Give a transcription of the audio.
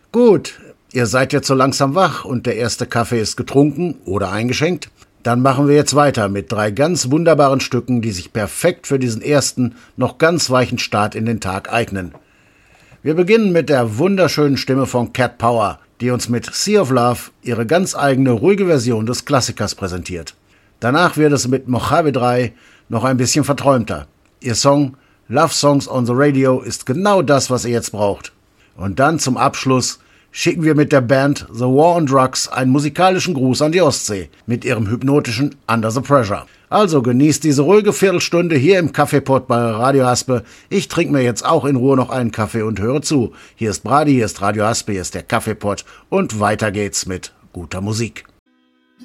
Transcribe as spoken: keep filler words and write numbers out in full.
Gut, ihr seid jetzt so langsam wach und der erste Kaffee ist getrunken oder eingeschenkt. Dann machen wir jetzt weiter mit drei ganz wunderbaren Stücken, die sich perfekt für diesen ersten, noch ganz weichen Start in den Tag eignen. Wir beginnen mit der wunderschönen Stimme von Cat Power, die uns mit Sea of Love ihre ganz eigene ruhige Version des Klassikers präsentiert. Danach wird es mit Mojave drei noch ein bisschen verträumter. Ihr Song Love Songs on the Radio ist genau das, was ihr jetzt braucht. Und dann zum Abschluss schicken wir mit der Band The War on Drugs einen musikalischen Gruß an die Ostsee mit ihrem hypnotischen Under the Pressure. Also genießt diese ruhige Viertelstunde hier im Kaffeepot bei Radio Haspe. Ich trinke mir jetzt auch in Ruhe noch einen Kaffee und höre zu. Hier ist Brady, hier ist Radio Haspe, hier ist der Kaffeepot und weiter geht's mit guter Musik.